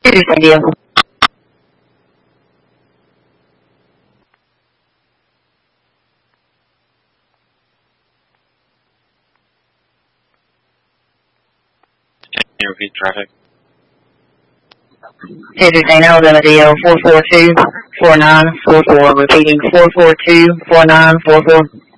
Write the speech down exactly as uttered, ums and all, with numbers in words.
Radio. Repeat traffic. Cedric Dano, Radio four four two, four nine four four. Repeating four four two, four nine four four.